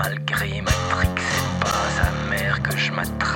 malgré Matrix, c'est pas sa mère que je m'attrape.